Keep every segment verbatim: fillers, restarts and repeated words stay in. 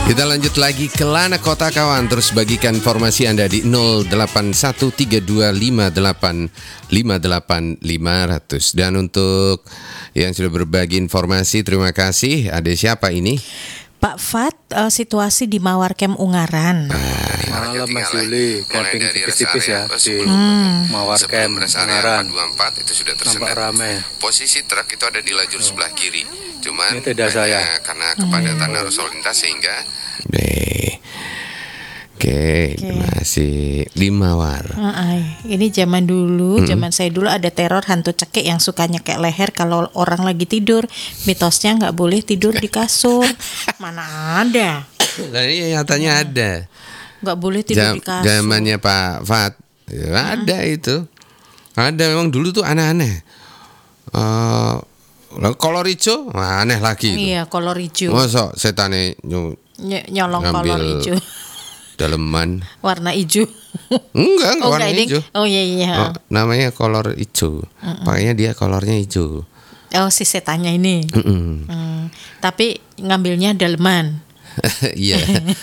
Kita lanjut lagi ke Lana Kota Kawan. Terus bagikan informasi Anda di nol delapan satu tiga dua lima delapan lima delapan lima nol nol. Dan untuk yang sudah berbagi informasi, terima kasih. Ada siapa ini? Pak Fat, uh, situasi di Mawarkem Ungaran. Malam Mas Yuli, camping tipis-tipis ya di Hmm. Mawarkem Ungaran. itu sudah Nampak ramai. Posisi truk itu ada di lajur sebelah kiri. Cuman Ini tidak saya. karena kepadatan Hmm. arus lalu lintas sehingga Deh. Oke, Oke. masih di Mawar. Uh, ini zaman dulu, zaman saya dulu ada teror hantu cekik yang suka nyekek leher kalau orang lagi tidur. Mitosnya nggak boleh tidur di kasur. Mana ada? Nah, ini nyatanya ada. Nggak boleh tidur Jam, di kasur. zamannya Pak Fat, ya, ada itu. Ada memang dulu tuh aneh-aneh. Eh, kolor hijau, wah, aneh lagi itu. Iya, kolor hijau. Masa setane nyu- Ny- nyolong ngambil kolor hijau. daleman. Warna hijau. Enggak, enggak Oh, warna enggak, ini- hijau. oh iya iya. Oh, namanya kolor hijau. Pakainya dia kolornya hijau. Oh, si setannya ini. Mm-mm. Hmm, tapi ngambilnya daleman. Iya.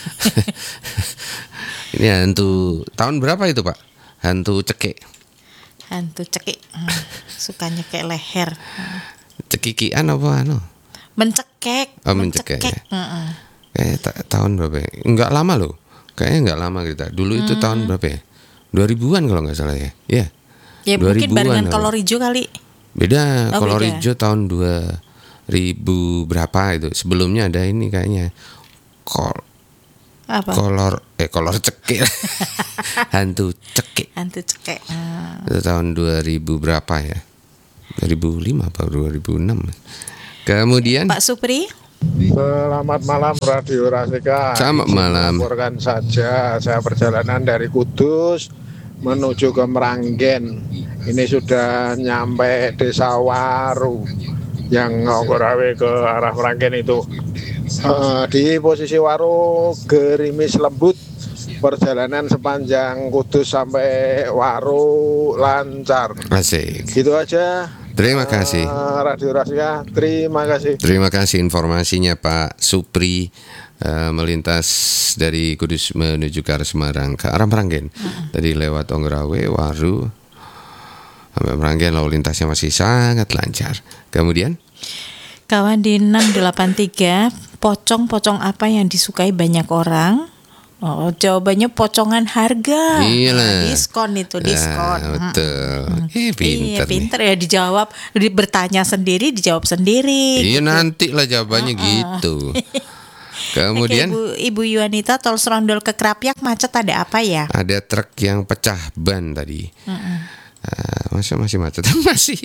Ini hantu tahun berapa itu, Pak? Hantu cekik. Hantu cekik. Hmm, suka nyekek leher. Cekikian apa anu? Mencekek. Oh, mencekek, ya. Mm-mm. Kayak ta- tahun berapa ya? Enggak lama loh. Kayaknya enggak lama kita. Dulu itu tahun berapa ya? dua ribuan kalau enggak salah ya. Iya. Ya dua mungkin ribuan barengan kali. kolor hijau kali. Beda, Oh, kolor beda. hijau tahun dua ribu berapa itu. Sebelumnya ada ini kayaknya. Kol Apa? kolor eh kolor cekik. Hantu cekik. Hantu cekek. Hmm. Itu tahun dua ribu berapa ya? dua ribu lima apa dua ribu enam. Kemudian Pak Supri, Selamat malam Radio Rasika. Selamat malam. Laporkan saja saya perjalanan dari Kudus menuju ke Meranggen. Ini sudah nyampe Desa Waru yang Ngogorawe ke arah Meranggen itu. Eh, di posisi Waru gerimis lembut. Perjalanan sepanjang Kudus sampai Waru lancar. asik. Gitu aja. Terima kasih. Eh, Radio Rasika, terima kasih. Terima kasih informasinya Pak Supri, eh, melintas dari Kudus menuju ke arah Semarang ke arah Meranggen. Tadi lewat Onggerawe, Waru sampai Meranggen lalu lintasnya masih sangat lancar. Kemudian kawan di enam delapan tiga, pocong-pocong apa yang disukai banyak orang? Oh, jawabannya pocongan harga. Iyalah. Diskon itu, diskon. Ya, betul. Eh, Iya, pinter nih. pinter ya dijawab, di, bertanya sendiri, dijawab sendiri. Iya nanti lah jawabannya gitu. Kemudian Oke, Ibu, Ibu Yuanita, tol Serondol ke Krapyak macet ada apa ya? ada truk yang pecah ban tadi. Ah, masih masih macet masih.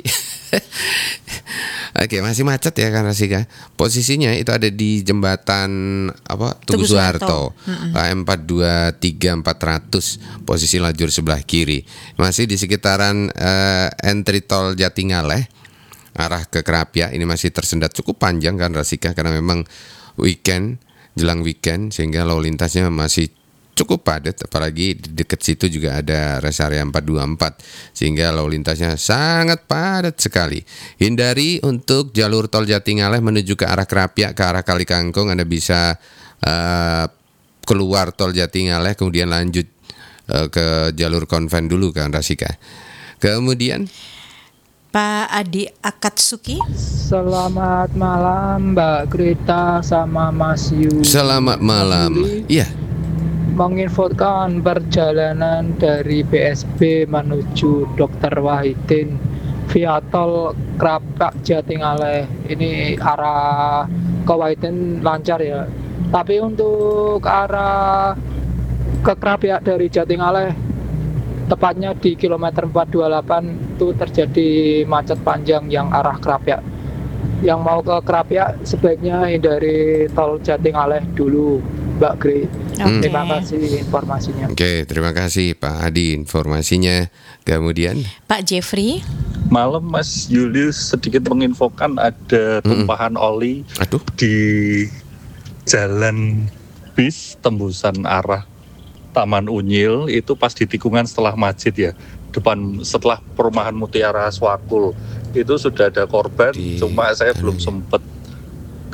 Oke, masih macet ya kan Rasika. Posisinya itu ada di jembatan apa Tugu Tugu Soeharto. K M empat dua tiga empat ratus posisi lajur sebelah kiri. Masih di sekitaran eh, entry tol Jatingaleh arah ke Krapyak. Ini masih tersendat cukup panjang kan Rasika karena memang weekend, jelang weekend sehingga lalu lintasnya masih cukup padat, apalagi di dekat situ juga ada rest area empat dua empat sehingga lalu lintasnya sangat padat sekali. Hindari untuk jalur tol Jatingaleh menuju ke arah Krapyak, ke arah Kali Kangkung. Anda bisa uh, keluar tol Jatingaleh kemudian lanjut uh, ke jalur konven dulu kan Rasika. Kemudian Pak Adi Akatsuki. Selamat malam Mbak Greta sama Mas Yu. selamat malam. Iya. Menginfokan perjalanan dari B S B menuju Dokter Wahidin via tol Krapyak Jatingaleh. Ini arah ke Wahidin lancar ya. Tapi untuk arah ke Krapyak dari Jatingaleh, tepatnya di kilometer empat dua delapan itu terjadi macet panjang yang arah Krapyak. Yang mau ke Krapyak sebaiknya hindari tol Jatingaleh dulu, Mbak Gre. Hmm. Terima kasih informasinya. Oke, terima kasih Pak Adi informasinya. Kemudian Pak Jeffrey. Malam Mas Julius sedikit menginfokan ada tumpahan oli aduh di jalan bis tembusan arah Taman Unyil itu pas di tikungan setelah masjid ya, depan setelah perumahan Mutiara Swakul itu sudah ada korban. Di- Cuma saya belum anunya. sempat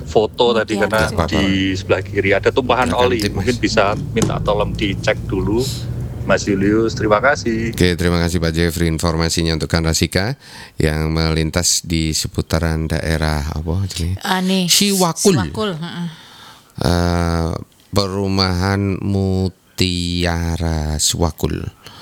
foto Ini tadi dia karena apa-apa. di sebelah kiri ada tumpahan Silakan, oli. Tip, Mas. Mungkin bisa minta tolong dicek dulu, Mas Julius. Terima kasih. Oke, terima kasih Pak Jeffrey informasinya untuk Kang Rasika yang melintas di seputaran daerah apa jadi Ah, nih. Siwakul. Siwakul. heeh. Eh, perumahan Mutiara Siwakul.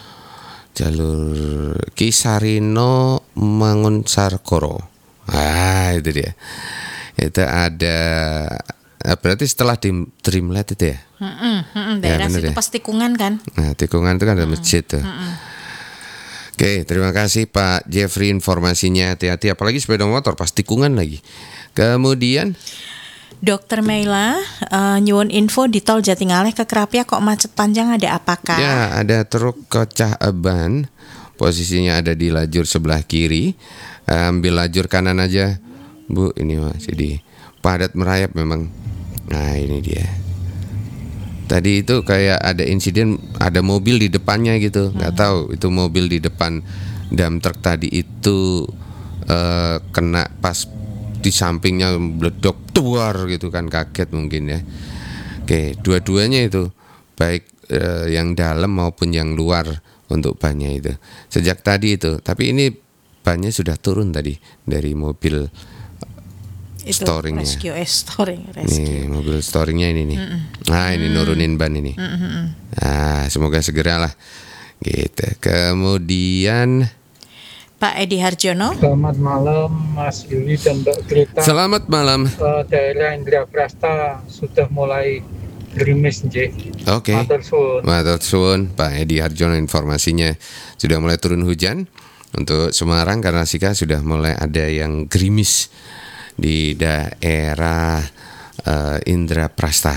Jalur Kisarino Mangun Sarkoro. Ah, itu dia. Itu ada eh, berarti setelah di Dreamlet itu ya. Heeh, heeh, daerah bener situ ya. pas tikungan kan. Nah, tikungan itu kan ada masjid tuh. Oke, terima kasih Pak Jeffrey informasinya. Hati-hati, apalagi sepeda motor pas tikungan lagi. Kemudian, Dokter Meila, eh, nyuwun info di tol Jatingaleh ke Krapia kok macet panjang, ada apakah? ya ada truk kocah ban, posisinya ada di lajur sebelah kiri. Eh, ambil lajur kanan aja, Bu. Ini masih di padat merayap memang. Nah, ini dia. Tadi itu kayak ada insiden, ada mobil di depannya gitu. Nggak tahu itu mobil di depan dump truck tadi itu eh, kena pas di sampingnya meledak tuar gitu kan, kaget mungkin ya. Oke, dua-duanya itu baik eh, yang dalam maupun yang luar untuk bannya itu. Sejak tadi itu, tapi ini bannya sudah turun tadi dari mobil Itu storingnya. rescue, eh, storing, rescue. Nih, mobil storingnya ini nih. Nah, ini nurunin ban ini. Nah, semoga segera lah. Gitu. Kemudian Pak Edi Harjono, Selamat malam Mas Yuli dan Mbak Greta. selamat malam. Eh, daerah Indraprasta sudah mulai gerimis nggih. Oke. Matur suwun. Matur suwun, Pak Edi Harjono informasinya sudah mulai turun hujan. Untuk Semarang karena Sika sudah mulai ada yang gerimis di daerah uh, Indraprasta.